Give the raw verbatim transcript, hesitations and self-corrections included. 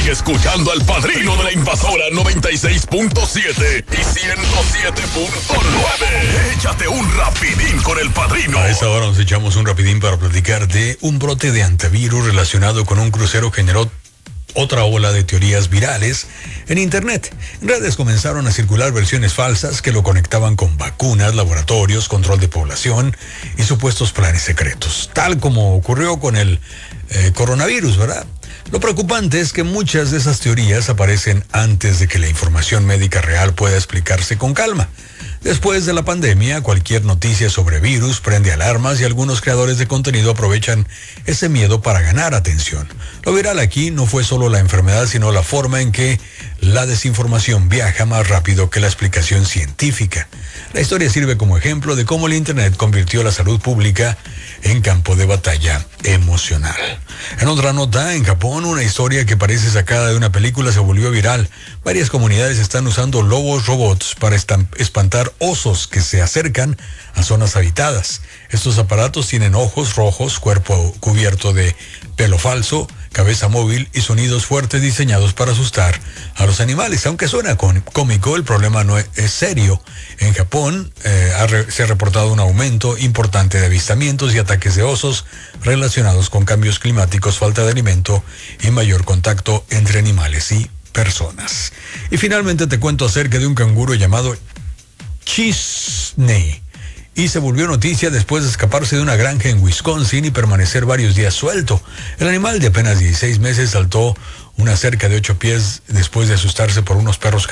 Sigue escuchando al Padrino de la Invasora noventa y seis punto siete y ciento siete punto nueve. Échate un rapidín con el Padrino. A esta hora nos echamos un rapidín para platicar de un brote de antivirus relacionado con un crucero que generó otra ola de teorías virales en internet. En redes comenzaron a circular versiones falsas que lo conectaban con vacunas, laboratorios, control de población y supuestos planes secretos, tal como ocurrió con el eh, coronavirus, ¿verdad? Lo preocupante es que muchas de esas teorías aparecen antes de que la información médica real pueda explicarse con calma. Después de la pandemia, cualquier noticia sobre virus prende alarmas y algunos creadores de contenido aprovechan ese miedo para ganar atención. Lo viral aquí no fue solo la enfermedad, sino la forma en que la desinformación viaja más rápido que la explicación científica. La historia sirve como ejemplo de cómo el Internet convirtió la salud pública en campo de batalla emocional. En otra nota, en Japón, una historia que parece sacada de una película se volvió viral. Varias comunidades están usando lobos robots para espantar osos que se acercan a zonas habitadas. Estos aparatos tienen ojos rojos, cuerpo cubierto de pelo falso, cabeza móvil y sonidos fuertes diseñados para asustar a los animales. Aunque suena cómico, el problema no es, es serio. En Japón eh, ha re, se ha reportado un aumento importante de avistamientos y ataques de osos relacionados con cambios climáticos, falta de alimento y mayor contacto entre animales y personas. Y finalmente te cuento acerca de un canguro llamado Chisney. Y se volvió noticia después de escaparse de una granja en Wisconsin y permanecer varios días suelto. El animal de apenas dieciséis meses saltó una cerca de ocho pies después de asustarse por unos perros